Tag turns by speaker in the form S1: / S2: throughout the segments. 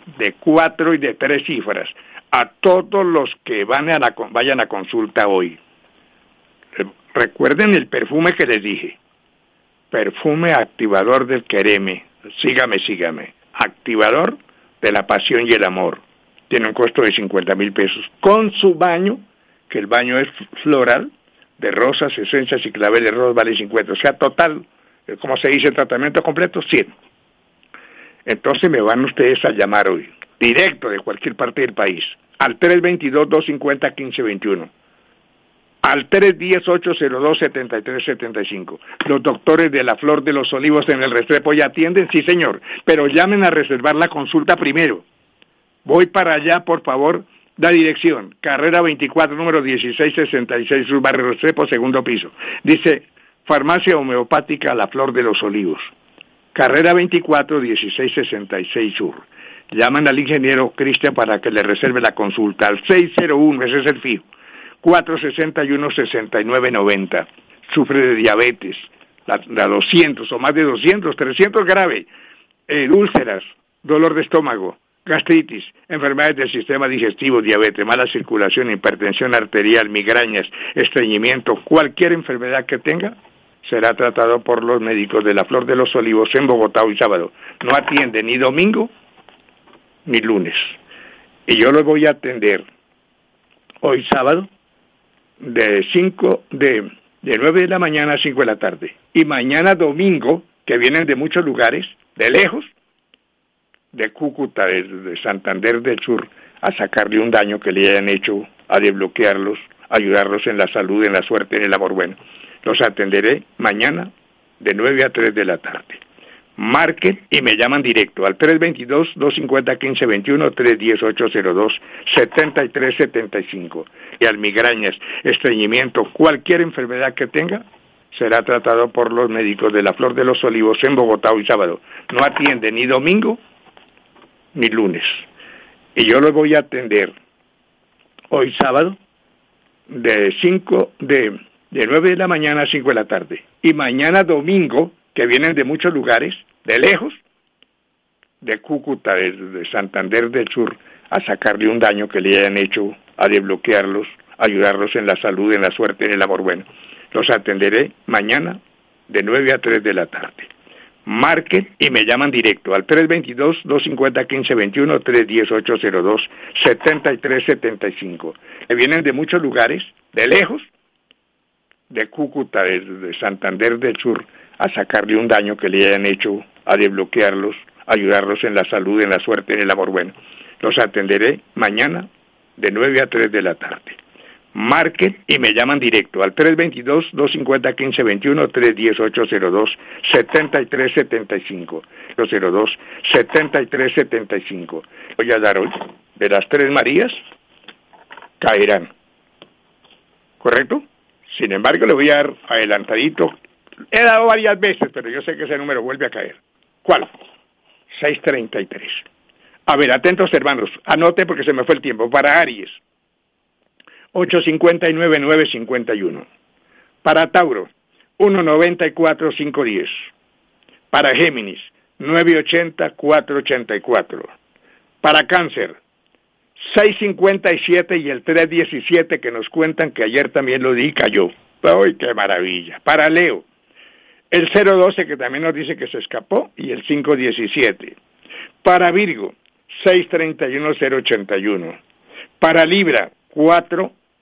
S1: de 4 y de 3 cifras a todos los que vayan a consulta hoy. Recuerden el perfume que les dije. Perfume activador del quereme. Sígame. Activador de la pasión y el amor. Tiene un costo de 50,000 pesos. Con su baño, que el baño es floral, de rosas, esencias y claveles rosas, vale 50. O sea, total, como se dice, tratamiento completo, 100. Entonces me van ustedes a llamar hoy, directo de cualquier parte del país, al 322-250-1521, al 310-802-7375. Los doctores de la Flor de los Olivos en el Restrepo ya atienden, sí señor, pero llamen a reservar la consulta primero. Voy para allá, por favor. La dirección, carrera 24, número 1666, Sur Barrio Restrepo, segundo piso. Dice, Farmacia Homeopática La Flor de los Olivos. Carrera 24, 1666 Sur. Llaman al ingeniero Cristian para que le reserve la consulta al 601, ese es el fijo, 461-6990. Sufre de diabetes, la 200 o más de 200, 300 grave, úlceras, dolor de estómago, gastritis, enfermedades del sistema digestivo, diabetes, mala circulación, hipertensión arterial, migrañas, estreñimiento, cualquier enfermedad que tenga, será tratado por los médicos de la Flor de los Olivos en Bogotá hoy sábado. No atiende ni domingo ni lunes. Y yo los voy a atender hoy sábado de 9 de la mañana a 5 de la tarde. Y mañana domingo, que vienen de muchos lugares, de lejos, de Cúcuta, de Santander del Sur, a sacarle un daño que le hayan hecho, a desbloquearlos, ayudarlos en la salud, en la suerte, en el amor bueno. Los atenderé mañana de 9 a 3 de la tarde. Marquen y me llaman directo al 322-250-1521, 310-802-7375. Y al migrañas, estreñimiento, cualquier enfermedad que tenga, será tratado por los médicos de la Flor de los Olivos en Bogotá hoy sábado. No atiende ni domingo ni lunes. Y yo los voy a atender hoy sábado de 9 de la mañana a 5 de la tarde. Y mañana domingo, que vienen de muchos lugares, de lejos, de Cúcuta, de Santander del Sur, a sacarle un daño que le hayan hecho, a desbloquearlos, ayudarlos en la salud, en la suerte, en el amor bueno. Los atenderé mañana de 9 a 3 de la tarde. Marquen y me llaman directo al 322-250-1521, 310-802-7375. Que vienen de muchos lugares, de lejos, de Cúcuta, de Santander del Sur, a sacarle un daño que le hayan hecho, a desbloquearlos, ayudarlos en la salud, en la suerte, en el amor bueno. Los atenderé mañana de 9 a 3 de la tarde. Marquen y me llaman directo al 322-250-1521, 310-802-7375, 802-7375. Voy a dar hoy de las 3 Marías, caerán. ¿Correcto? Sin embargo, le voy a dar adelantadito. He dado varias veces, pero yo sé que ese número vuelve a caer. ¿Cuál? 633. A ver, atentos hermanos, anote porque se me fue el tiempo. Para Aries, 859-951. Para Tauro, 194-510. Para Géminis, 980-484. Para Cáncer, 657 y el 317 que nos cuentan que ayer también lo di y cayó. ¡Ay, qué maravilla! Para Leo, el 012 que también nos dice que se escapó y el 517. Para Virgo, 631-081. Para Libra,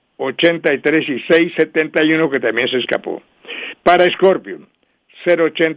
S1: 483 y 671 que también se escapó. Para Escorpio, 080